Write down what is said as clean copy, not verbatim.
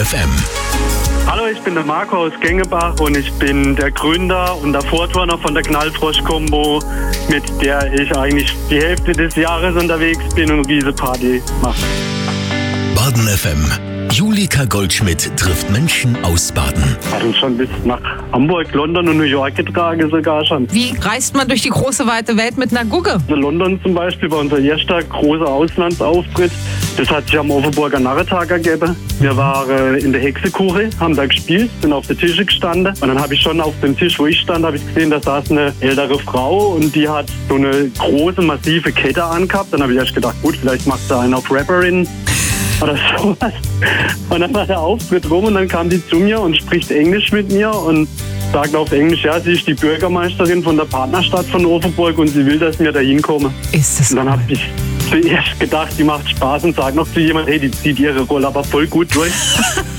FM. Hallo, ich bin der Marco aus Gengebach und ich bin der Gründer und der Vorturner von der Knallfrosch-Kombo, mit der ich eigentlich die Hälfte des Jahres unterwegs bin und riese Party mache. Baden FM. Julika Goldschmidt trifft Menschen aus Baden. Hat uns schon bis nach Hamburg, London und New York getragen sogar schon. Wie reist man durch die große, weite Welt mit einer Gugge? Also London zum Beispiel war unser erster großer Auslandsauftritt. Das hat sich am Overburger Narrentag ergeben. Wir waren in der Hexekuche, haben da gespielt, sind auf den Tischen gestanden. Und dann habe ich schon auf dem Tisch, wo ich stand, habe ich gesehen, da saß eine ältere Frau und die hat so eine große, massive Kette angehabt. Dann habe ich erst gedacht, gut, vielleicht macht sie einen auf Rapperin oder sowas. Und dann war der Auftritt rum und dann kam die zu mir und spricht Englisch mit mir und sagt auf Englisch, ja, sie ist die Bürgermeisterin von der Partnerstadt von Overburg und sie will, dass wir da hinkommen. Ist das Und dann cool. habe ich zuerst gedacht, die macht Spaß und sagt noch zu jemandem, hey, die zieht ihre Rolle aber voll gut durch.